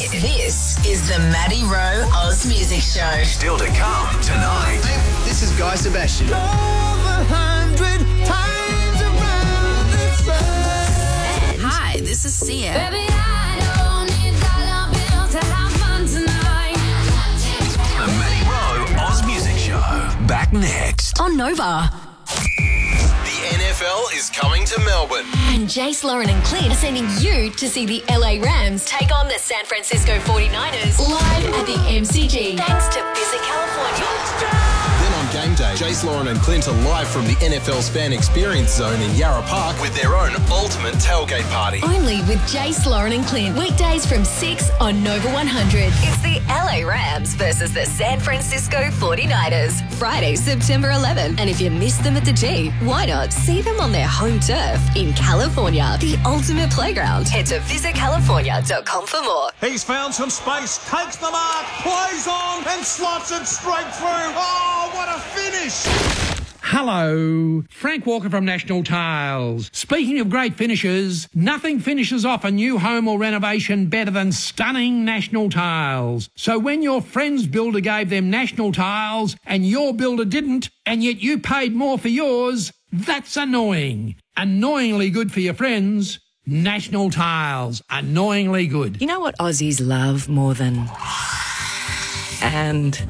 This is the Maddie Rowe Oz Music Show. Still to come tonight. Hey, this is Guy Sebastian. Over 100 times around the sun. Hi, this is Sia. Baby, I don't need dollar bills to have fun tonight. The Maddie Rowe Oz Music Show. Back next. On Nova. The NFL is coming to Melbourne. And Jace, Lauren and Clint are sending you to see the LA Rams take on the San Francisco 49ers live at the MCG. Thanks to Visit California. Then on game day, Jace, Lauren and Clint are live from the NFL's Fan Experience Zone in Yarra Park with their own ultimate tailgate party. Only with Jace, Lauren and Clint. Weekdays from 6 on Nova 100. It's the LA Rams versus the San Francisco 49ers. Friday, September 11. And if you miss them at the G, why not see them on their home turf in California, the ultimate playground. Head to visitcalifornia.com for more. He's found some space, takes the mark, plays on and slots it straight through. Oh, what a finish! Hello, Frank Walker from National Tiles. Speaking of great finishes, nothing finishes off a new home or renovation better than stunning National Tiles. So when your friend's builder gave them National Tiles and your builder didn't, and yet you paid more for yours, that's annoying. Annoyingly good for your friends. National Tiles. Annoyingly good. You know what Aussies love more than... And...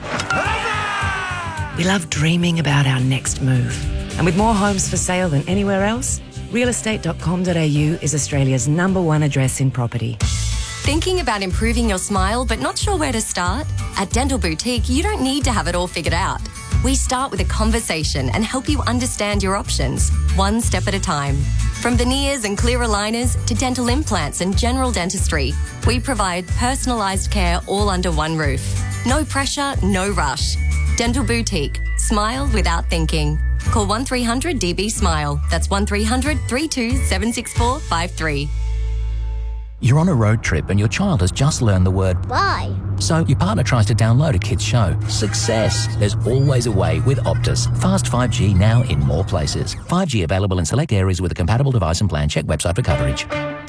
we love dreaming about our next move. And with more homes for sale than anywhere else, realestate.com.au is Australia's #1 address in property. Thinking about improving your smile but not sure where to start? At Dental Boutique, you don't need to have it all figured out. We start with a conversation and help you understand your options, one step at a time. From veneers and clear aligners to dental implants and general dentistry, we provide personalised care all under one roof. No pressure, no rush. Dental Boutique. Smile without thinking. Call 1300 DB Smile. That's 1300 32 764 53. You're on a road trip and your child has just learned the word bye. So your partner tries to download a kid's show. Success. There's always a way with Optus. Fast 5G now in more places. 5G available in select areas with a compatible device and plan. Check website for coverage.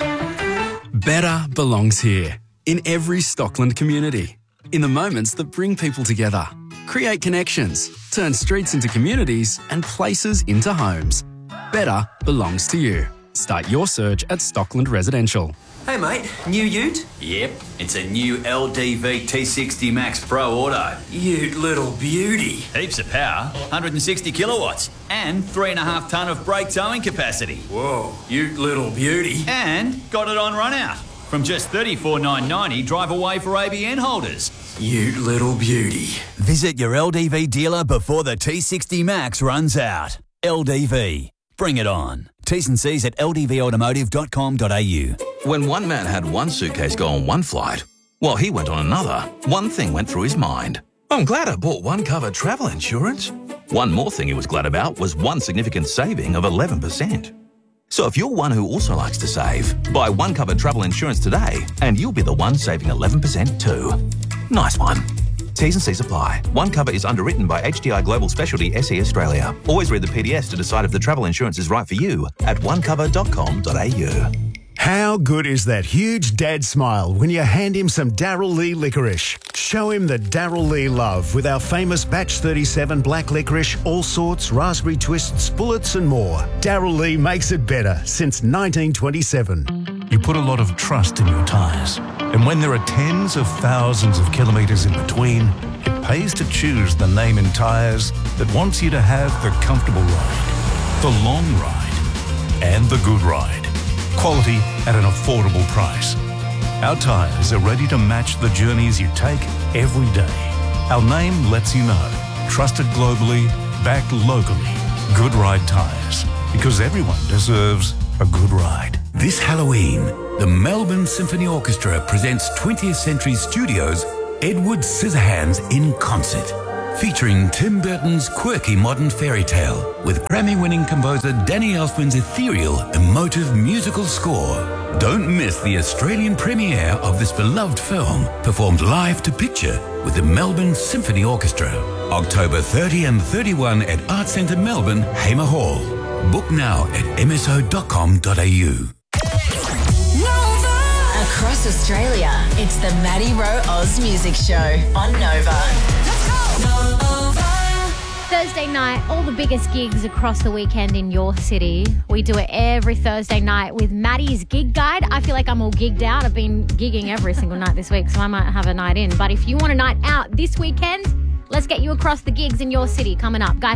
Better belongs here. In every Stockland community. In the moments that bring people together. Create connections. Turn streets into communities and places into homes. Better belongs to you. Start your search at Stockland Residential. Hey mate, new ute? Yep, it's a new LDV T60 Max Pro Auto. You little beauty. Heaps of power, 160 kilowatts, and 3.5 tonne of brake towing capacity. Whoa, you little beauty. And got it on run out. From just $34,990 drive away for ABN holders. You little beauty. Visit your LDV dealer before the T60 Max runs out. LDV. Bring it on. T's and C's at ldvautomotive.com.au. When one man had one suitcase go on one flight, while he went on another, one thing went through his mind. I'm glad I bought one cover travel insurance. One more thing he was glad about was one significant saving of 11%. So if you're one who also likes to save, buy one cover travel insurance today and you'll be the one saving 11% too. Nice one. T's and C's apply. One cover is underwritten by HDI Global Specialty SE Australia. Always read the PDS to decide if the travel insurance is right for you at onecover.com.au. How good is that huge dad smile when you hand him some Darryl Lea licorice? Show him the Darryl Lea love with our famous Batch 37 black licorice, all sorts, raspberry twists, bullets and more. Darryl Lea makes it better since 1927. You put a lot of trust in your tyres. And when there are tens of thousands of kilometres in between, it pays to choose the name in tyres that wants you to have the comfortable ride, the long ride, and the good ride. Quality at an affordable price. Our tyres are ready to match the journeys you take every day. Our name lets you know. Trusted globally, backed locally. Good Ride Tyres. Because everyone deserves a good ride. This Halloween, the Melbourne Symphony Orchestra presents 20th Century Studios' Edward Scissorhands in concert, featuring Tim Burton's quirky modern fairy tale with Grammy-winning composer Danny Elfman's ethereal, emotive musical score. Don't miss the Australian premiere of this beloved film, performed live to picture with the Melbourne Symphony Orchestra. October 30 and 31 at Arts Centre Melbourne, Hamer Hall. Book now at mso.com.au. Across Australia, it's the Maddie Maddie Rowe Oz Music Show on Nova. Thursday night, all the biggest gigs across the weekend in your city. We do it every Thursday night with Maddie's Gig Guide. I feel like I'm all gigged out. I've been gigging every single night this week, so I might have a night in. But if you want a night out this weekend, let's get you across the gigs in your city coming up. Guys,